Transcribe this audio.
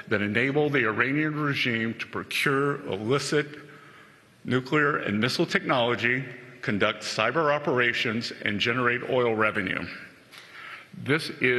that enable the Iranian regime to procure illicit nuclear and missile technology, conduct cyber operations, and generate oil revenue. This is